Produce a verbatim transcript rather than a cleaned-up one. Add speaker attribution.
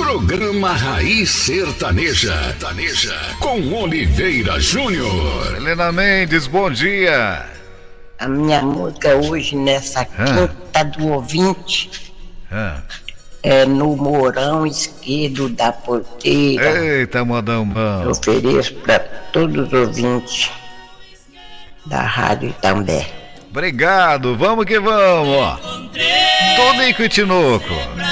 Speaker 1: Programa Raiz Sertaneja. Sertaneja. Com Oliveira Júnior.
Speaker 2: Helena Mendes, bom dia.
Speaker 3: A minha música hoje, nessa
Speaker 2: Ah.
Speaker 3: quinta do ouvinte,
Speaker 2: Ah.
Speaker 3: é no Morão Esquerdo da Porteira.
Speaker 2: Eita, modão
Speaker 3: Eu
Speaker 2: bom.
Speaker 3: ofereço para todos os ouvintes da Rádio Itambé.
Speaker 2: Obrigado, vamos que vamos, ó. Tonico e Tinoco.